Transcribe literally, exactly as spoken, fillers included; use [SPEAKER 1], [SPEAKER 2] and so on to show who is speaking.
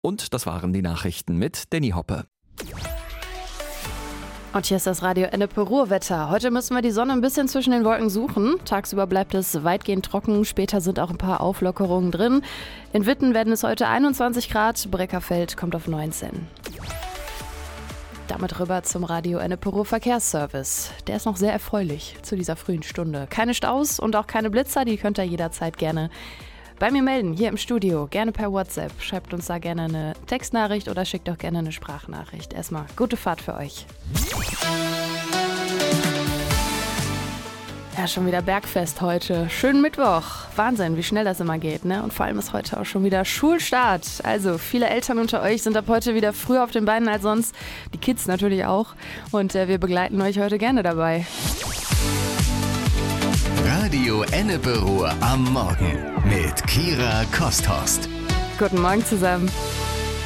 [SPEAKER 1] Und das waren die Nachrichten mit Danny Hoppe.
[SPEAKER 2] Und hier ist das Radio Ennepe Ruhrwetter. Heute müssen wir die Sonne ein bisschen zwischen den Wolken suchen. Tagsüber bleibt es weitgehend trocken, später sind auch ein paar Auflockerungen drin. In Witten werden es heute einundzwanzig Grad, Breckerfeld kommt auf neunzehn. Damit rüber zum Radio Ennepe Ruhr Verkehrsservice. Der ist noch sehr erfreulich zu dieser frühen Stunde. Keine Staus und auch keine Blitzer, die könnt ihr jederzeit gerne bei mir melden, hier im Studio, gerne per WhatsApp. Schreibt uns da gerne eine Textnachricht oder schickt auch gerne eine Sprachnachricht. Erstmal gute Fahrt für euch. Ja, schon wieder Bergfest heute. Schönen Mittwoch. Wahnsinn, wie schnell das immer geht, ne? Und vor allem ist heute auch schon wieder Schulstart. Also viele Eltern unter euch sind ab heute wieder früher auf den Beinen als sonst. Die Kids natürlich auch. Und äh, wir begleiten euch heute gerne dabei.
[SPEAKER 3] Radio Ennepe Ruhr am Morgen mit Kira Kosthorst.
[SPEAKER 2] Guten Morgen zusammen.